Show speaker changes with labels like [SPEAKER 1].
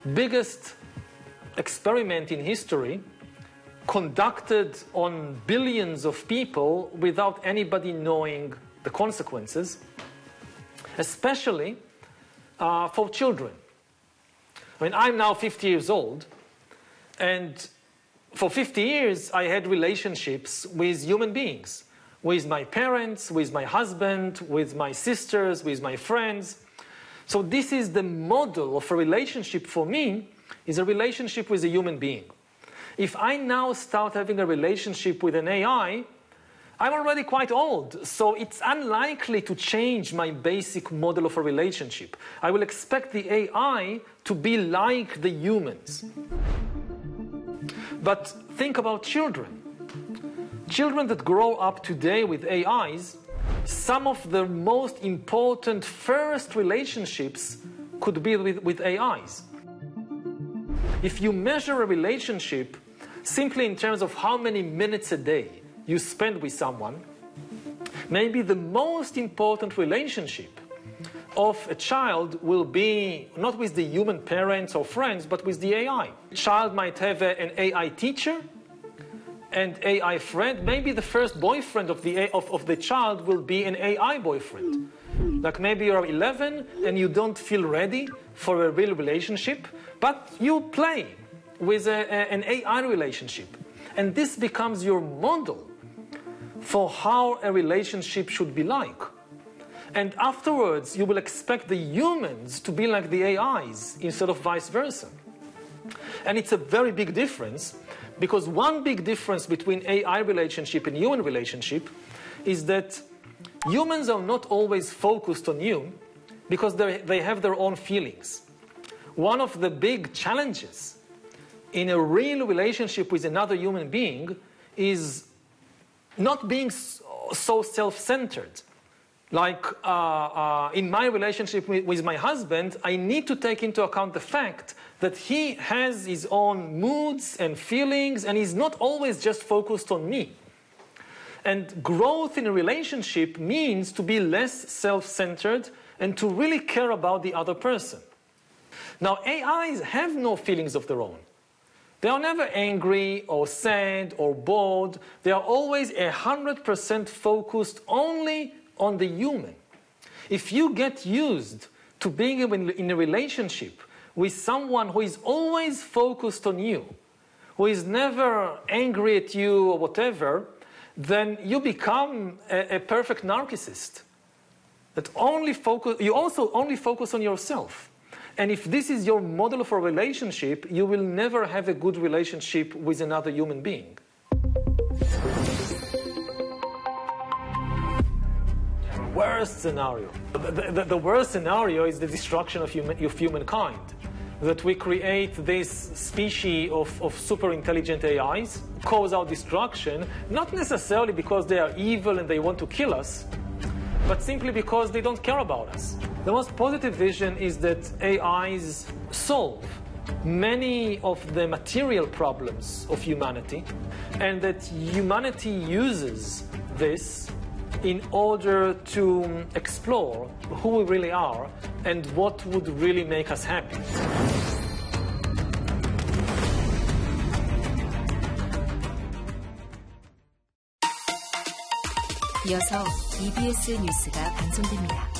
[SPEAKER 1] biggest experiment in history conducted on billions of people without anybody knowing the consequences, especially for children. I mean, I'm now 50 years old, and for 50 years I had relationships with human beings, with my parents, with my husband, with my sisters, with my friends. So this is the model of a relationship for me, is a relationship with a human being. If I now start having a relationship with an AI, I'm already quite old, so it's unlikely to change my basic model of a relationship. I will expect the AI to be like the humans. But think about children. Children that grow up today with AIs, some of the most important first relationships could be with AIs. If you measure a relationship simply in terms of how many minutes a day you spend with someone, maybe the most important relationship of a child will be not with the human parents or friends, but with the AI. A child might have an AI teacher and AI friend. Maybe the first boyfriend of the child will be an AI boyfriend. Like maybe you're 11 and you don't feel ready for a real relationship, but you play with an AI relationship. And this becomes your model for how a relationship should be like. And afterwards, you will expect the humans to be like the AIs instead of vice versa. And it's a very big difference, because one big difference between AI relationship and human relationship is that humans are not always focused on you because they have their own feelings. One of the big challenges in a real relationship with another human being is not being so self-centered. Like in my relationship with my husband, I need to take into account the fact that he has his own moods and feelings, and he's not always just focused on me. And growth in a relationship means to be less self-centered and to really care about the other person. Now, AIs have no feelings of their own. They are never angry or sad or bored. They are always 100% focused only on the human. If you get used to being in a relationship with someone who is always focused on you, who is never angry at you or whatever, then you become a perfect narcissist. You also only focus on yourself. And if this is your model of a relationship, you will never have a good relationship with another human being. Worst scenario. The worst scenario is the destruction of humankind. That we create this species of super intelligent AIs, cause our destruction, not necessarily because they are evil and they want to kill us, but simply because they don't care about us. The most positive vision is that AIs solve many of the material problems of humanity, and that humanity uses this in order to explore who we really are and what would really make us happy.
[SPEAKER 2] 이어서 EBS 뉴스가 방송됩니다.